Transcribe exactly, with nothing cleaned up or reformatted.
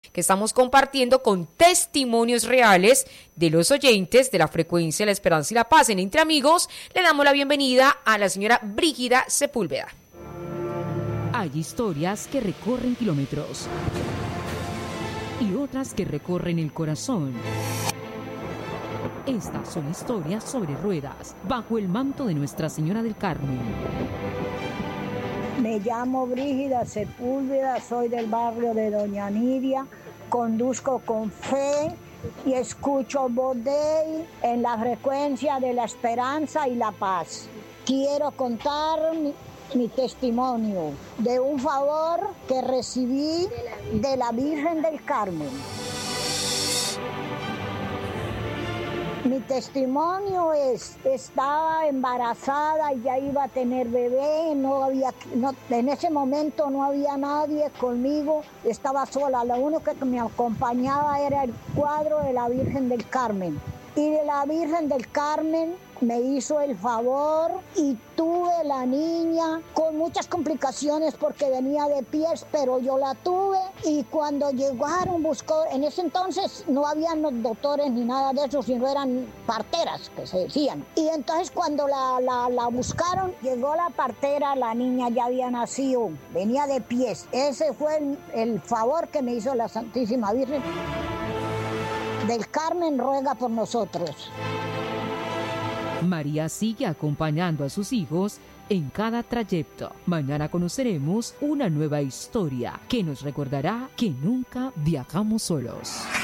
que estamos compartiendo con testimonios reales de los oyentes de la frecuencia La Esperanza y la Paz. En Entre Amigos le damos la bienvenida a la señora Brígida Sepúlveda. Hay historias que recorren kilómetros y otras que recorren el corazón. Estas son historias sobre ruedas, bajo el manto de Nuestra Señora del Carmen. Me llamo Brígida Sepúlveda, soy del barrio de Doña Nidia, conduzco con fe y escucho Voz Dei en la frecuencia de la esperanza y la paz. Quiero contar mi, mi testimonio de un favor que recibí de la Virgen del Carmen. Mi testimonio es, estaba embarazada y ya iba a tener bebé, no había, no, en ese momento no había nadie conmigo, estaba sola, lo único que me acompañaba era el cuadro de la Virgen del Carmen. Y de la Virgen del Carmen me hizo el favor y tuve la niña con muchas complicaciones porque venía de pies, pero yo la tuve y cuando llegaron buscó, en ese entonces no habían los doctores ni nada de eso, sino eran parteras que se decían. Y entonces cuando la, la, la buscaron, llegó la partera, la niña ya había nacido, venía de pies. Ese fue el, el favor que me hizo la Santísima Virgen del Carmen, ruega por nosotros. María sigue acompañando a sus hijos en cada trayecto. Mañana conoceremos una nueva historia que nos recordará que nunca viajamos solos.